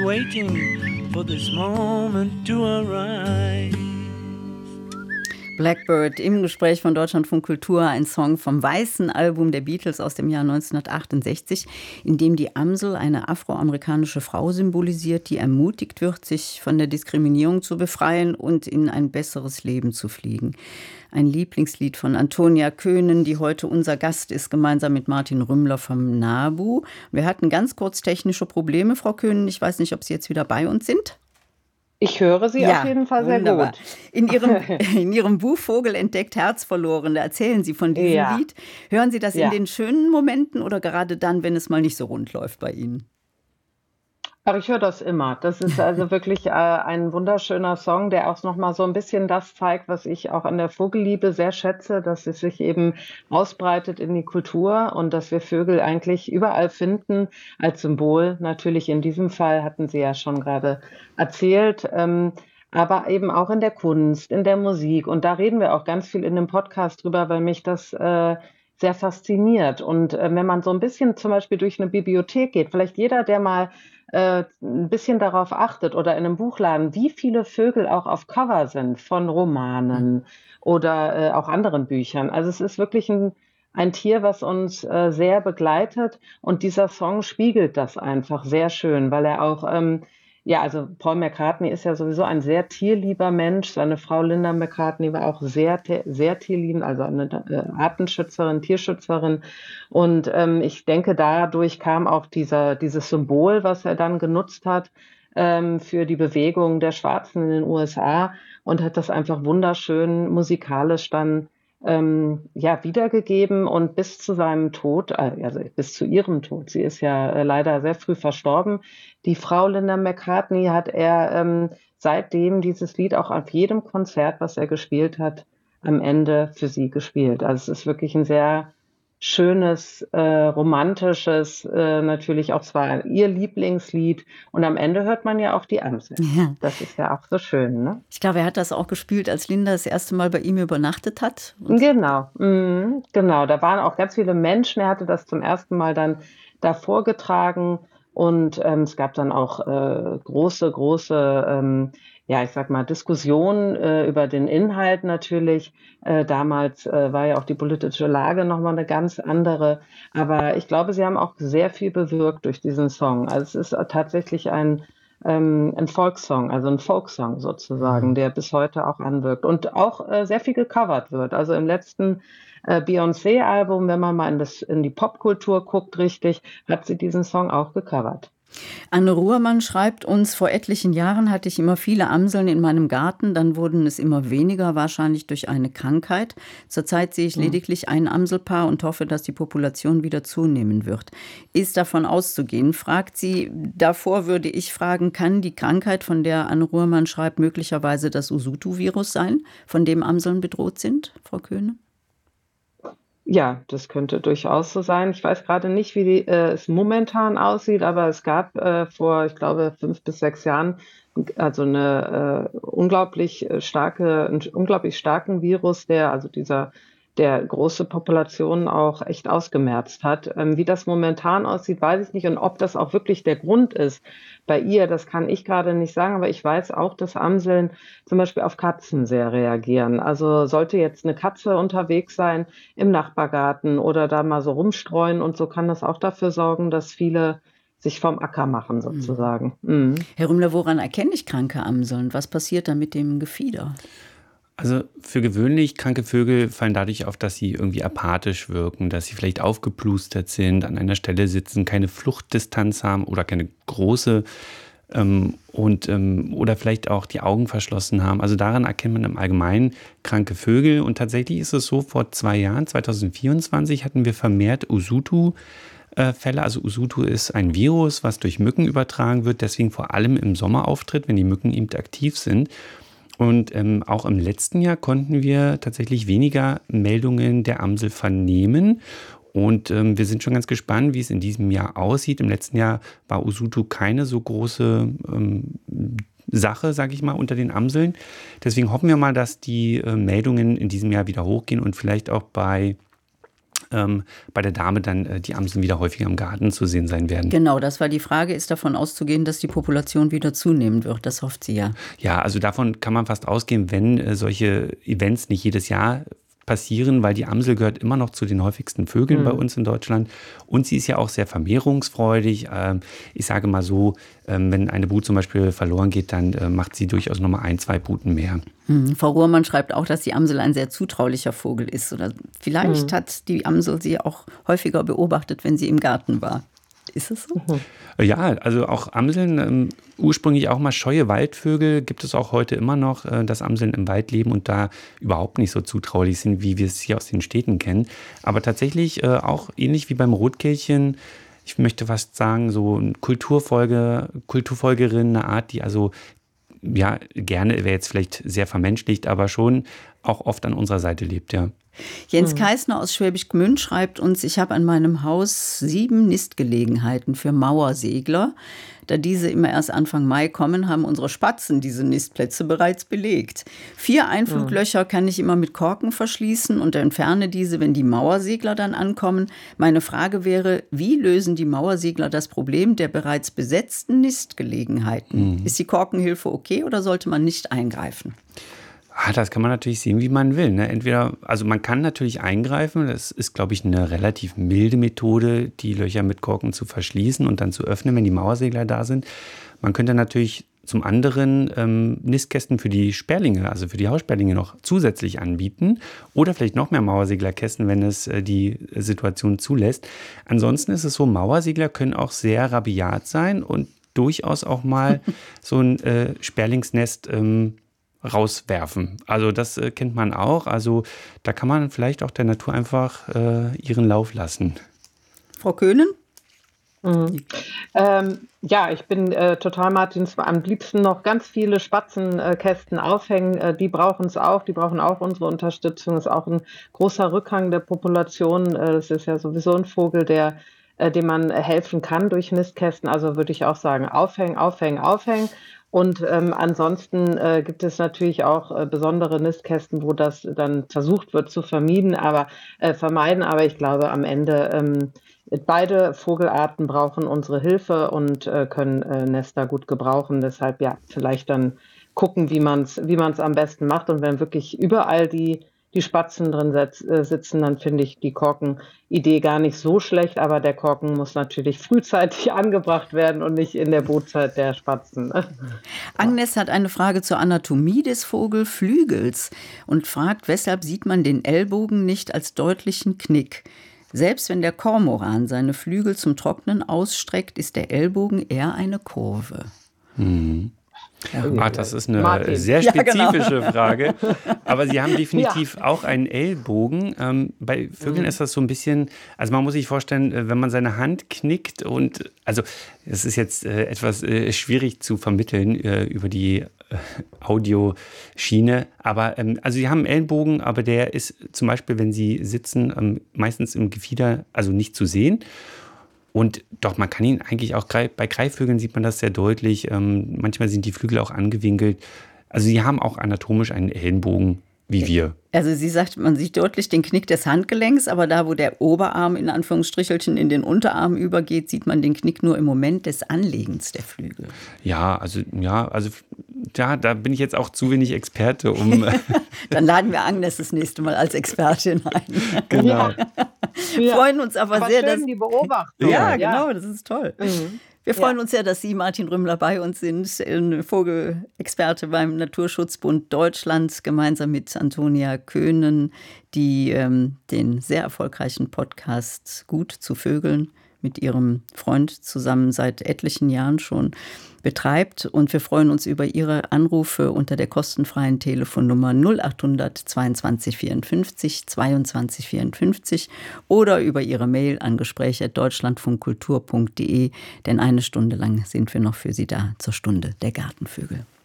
waiting for this moment to arise. Blackbird im Gespräch von Deutschlandfunk Kultur, ein Song vom weißen Album der Beatles aus dem Jahr 1968, in dem die Amsel eine afroamerikanische Frau symbolisiert, die ermutigt wird, sich von der Diskriminierung zu befreien und in ein besseres Leben zu fliegen. Ein Lieblingslied von Antonia Köhnen, die heute unser Gast ist, gemeinsam mit Martin Rümmler vom NABU. Wir hatten ganz kurz technische Probleme, Frau Köhnen. Ich weiß nicht, ob Sie jetzt wieder bei uns sind. Ich höre Sie auf jeden Fall wunderbar. Sehr gut. In Ihrem Buch Vogel entdeckt, Herz verloren, da erzählen Sie von diesem Lied. Hören Sie das in den schönen Momenten oder gerade dann, wenn es mal nicht so rund läuft bei Ihnen? Aber ich höre das immer. Das ist also wirklich ein wunderschöner Song, der auch nochmal so ein bisschen das zeigt, was ich auch an der Vogelliebe sehr schätze, dass es sich eben ausbreitet in die Kultur und dass wir Vögel eigentlich überall finden, als Symbol. Natürlich in diesem Fall hatten Sie ja schon gerade erzählt, aber eben auch in der Kunst, in der Musik. Und da reden wir auch ganz viel in dem Podcast drüber, weil mich das sehr fasziniert. Und wenn man so ein bisschen zum Beispiel durch eine Bibliothek geht, vielleicht jeder, der mal ein bisschen darauf achtet oder in einem Buchladen, wie viele Vögel auch auf Cover sind von Romanen oder auch anderen Büchern. Also es ist wirklich ein Tier, was uns sehr begleitet und dieser Song spiegelt das einfach sehr schön, weil er auch also Paul McCartney ist ja sowieso ein sehr tierlieber Mensch. Seine Frau Linda McCartney war auch sehr, sehr tierliebend, also eine Artenschützerin, Tierschützerin. Und ich denke, dadurch kam auch dieses Symbol, was er dann genutzt hat für die Bewegung der Schwarzen in den USA und hat das einfach wunderschön musikalisch dann wiedergegeben und bis zu seinem Tod, also bis zu ihrem Tod, sie ist ja leider sehr früh verstorben, die Frau Linda McCartney hat er seitdem dieses Lied auch auf jedem Konzert, was er gespielt hat, am Ende für sie gespielt. Also es ist wirklich ein sehr schönes, romantisches, natürlich auch zwar ihr Lieblingslied und am Ende hört man ja auch die Amsel. Ja. Das ist ja auch so schön, ne? Ich glaube, er hat das auch gespielt, als Linda das erste Mal bei ihm übernachtet hat. Genau, genau. Da waren auch ganz viele Menschen. Er hatte das zum ersten Mal dann da vorgetragen und es gab dann auch große ich sag mal, Diskussionen über den Inhalt natürlich. Damals war ja auch die politische Lage nochmal eine ganz andere. Aber ich glaube, sie haben auch sehr viel bewirkt durch diesen Song. Also es ist tatsächlich ein Volkssong, also ein Folksong sozusagen, der bis heute auch anwirkt und auch sehr viel gecovert wird. Also im letzten Beyoncé-Album, wenn man mal in die Popkultur guckt, richtig, hat sie diesen Song auch gecovert. Anne Ruhrmann schreibt uns, vor etlichen Jahren hatte ich immer viele Amseln in meinem Garten, dann wurden es immer weniger, wahrscheinlich durch eine Krankheit. Zurzeit sehe ich lediglich ein Amselpaar und hoffe, dass die Population wieder zunehmen wird. Ist davon auszugehen, fragt sie. Davor würde ich fragen, kann die Krankheit, von der Anne Ruhrmann schreibt, möglicherweise das Usutu-Virus sein, von dem Amseln bedroht sind, Frau Köhne? Ja, das könnte durchaus so sein. Ich weiß gerade nicht, wie es momentan aussieht, aber es gab vor, ich glaube, 5 bis 6 Jahren also einen unglaublich starken Virus, der große Populationen auch echt ausgemerzt hat. Wie das momentan aussieht, weiß ich nicht. Und ob das auch wirklich der Grund ist bei ihr, das kann ich gerade nicht sagen. Aber ich weiß auch, dass Amseln zum Beispiel auf Katzen sehr reagieren. Also sollte jetzt eine Katze unterwegs sein im Nachbargarten oder da mal so rumstreuen und so, kann das auch dafür sorgen, dass viele sich vom Acker machen sozusagen. Herr Rümmler, woran erkenne ich kranke Amseln? Was passiert da mit dem Gefieder? Also für gewöhnlich kranke Vögel fallen dadurch auf, dass sie irgendwie apathisch wirken, dass sie vielleicht aufgeplustert sind, an einer Stelle sitzen, keine Fluchtdistanz haben oder keine große oder vielleicht auch die Augen verschlossen haben. Also daran erkennt man im Allgemeinen kranke Vögel. Und tatsächlich ist es so, vor 2 Jahren, 2024, hatten wir vermehrt Usutu-Fälle. Also Usutu ist ein Virus, was durch Mücken übertragen wird, deswegen vor allem im Sommer auftritt, wenn die Mücken eben aktiv sind. Und auch im letzten Jahr konnten wir tatsächlich weniger Meldungen der Amsel vernehmen. Und wir sind schon ganz gespannt, wie es in diesem Jahr aussieht. Im letzten Jahr war Usutu keine so große Sache, sage ich mal, unter den Amseln. Deswegen hoffen wir mal, dass die Meldungen in diesem Jahr wieder hochgehen und vielleicht auch bei bei der Dame dann die Amseln wieder häufiger im Garten zu sehen sein werden. Genau, das war die Frage. Ist davon auszugehen, dass die Population wieder zunehmen wird? Das hofft sie ja. Ja, also davon kann man fast ausgehen, wenn solche Events nicht jedes Jahr passieren, weil die Amsel gehört immer noch zu den häufigsten Vögeln bei uns in Deutschland. Und sie ist ja auch sehr vermehrungsfreudig. Ich sage mal so, wenn eine Brut zum Beispiel verloren geht, dann macht sie durchaus nochmal 1, 2 Bruten mehr. Frau Ruhrmann schreibt auch, dass die Amsel ein sehr zutraulicher Vogel ist. Oder vielleicht hat die Amsel sie auch häufiger beobachtet, wenn sie im Garten war. Ist es so? Ja, also auch Amseln, ursprünglich auch mal scheue Waldvögel, gibt es auch heute immer noch, dass Amseln im Wald leben und da überhaupt nicht so zutraulich sind, wie wir es hier aus den Städten kennen. Aber tatsächlich auch ähnlich wie beim Rotkehlchen, ich möchte fast sagen, so eine Kulturfolgerin, eine Art, die also ja gerne, wäre jetzt vielleicht sehr vermenschlicht, aber schon auch oft an unserer Seite lebt, ja. Jens Keisner aus Schwäbisch Gmünd schreibt uns, ich habe an meinem Haus 7 Nistgelegenheiten für Mauersegler. Da diese immer erst Anfang Mai kommen, haben unsere Spatzen diese Nistplätze bereits belegt. 4 Einfluglöcher kann ich immer mit Korken verschließen und entferne diese, wenn die Mauersegler dann ankommen. Meine Frage wäre, wie lösen die Mauersegler das Problem der bereits besetzten Nistgelegenheiten? Ist die Korkenhilfe okay oder sollte man nicht eingreifen? Das kann man natürlich sehen, wie man will. Ne? Entweder, also man kann natürlich eingreifen, das ist, glaube ich, eine relativ milde Methode, die Löcher mit Korken zu verschließen und dann zu öffnen, wenn die Mauersegler da sind. Man könnte natürlich zum anderen Nistkästen für die Sperlinge, also für die Haussperlinge noch zusätzlich anbieten oder vielleicht noch mehr Mauerseglerkästen, wenn es die Situation zulässt. Ansonsten ist es so, Mauersegler können auch sehr rabiat sein und durchaus auch mal so ein Sperlingsnest rauswerfen. Also das kennt man auch. Also da kann man vielleicht auch der Natur einfach ihren Lauf lassen. Frau Köhnen? Ja, ich bin total Martins. Am liebsten noch ganz viele Spatzenkästen aufhängen. Die brauchen es auch. Die brauchen auch unsere Unterstützung. Das ist auch ein großer Rückgang der Population. Das ist ja sowieso ein Vogel, dem man helfen kann durch Nistkästen. Also würde ich auch sagen, aufhängen, aufhängen, aufhängen. Und ansonsten gibt es natürlich auch besondere Nistkästen, wo das dann versucht wird zu vermeiden. Aber ich glaube, am Ende beide Vogelarten brauchen unsere Hilfe und können Nester gut gebrauchen. Deshalb ja, vielleicht dann gucken, wie man's am besten macht. Und wenn wirklich überall die Spatzen drin sitzen, dann finde ich die Korkenidee gar nicht so schlecht, aber der Korken muss natürlich frühzeitig angebracht werden und nicht in der Brutzeit der Spatzen. Agnes hat eine Frage zur Anatomie des Vogelflügels und fragt, weshalb sieht man den Ellbogen nicht als deutlichen Knick? Selbst wenn der Kormoran seine Flügel zum Trocknen ausstreckt, ist der Ellbogen eher eine Kurve. Das ist eine sehr spezifische Frage. Aber Sie haben definitiv Ja. auch einen Ellbogen. Bei Vögeln ist das so ein bisschen, also man muss sich vorstellen, wenn man seine Hand knickt und, also es ist jetzt etwas schwierig zu vermitteln über die Audioschiene, aber also Sie haben einen Ellenbogen, aber der ist zum Beispiel, wenn Sie sitzen, meistens im Gefieder, also nicht zu sehen. Und doch, man kann ihn eigentlich auch, bei Greifvögeln sieht man das sehr deutlich. Manchmal sind die Flügel auch angewinkelt. Also sie haben auch anatomisch einen Ellenbogen wie wir. Also sie sagt, man sieht deutlich den Knick des Handgelenks, aber da, wo der Oberarm in Anführungsstrichelchen in den Unterarm übergeht, sieht man den Knick nur im Moment des Anlegens der Flügel. Ja, da bin ich jetzt auch zu wenig Experte, um... Dann laden wir Agnes das nächste Mal als Expertin ein. Genau. Wir freuen uns aber sehr, schön, die Beobachtung. Ja, genau, das ist toll. Wir freuen uns sehr, dass Sie, Martin Rümmler, bei uns sind, Vogelexperte beim Naturschutzbund Deutschland, gemeinsam mit Antonia Köhnen, die den sehr erfolgreichen Podcast Gut zu Vögeln mit ihrem Freund zusammen seit etlichen Jahren schon betreibt. Und wir freuen uns über Ihre Anrufe unter der kostenfreien Telefonnummer 0800 22 54 22 54 oder über Ihre Mail an gespräch@deutschlandfunkkultur.de, denn eine Stunde lang sind wir noch für Sie da zur Stunde der Gartenvögel.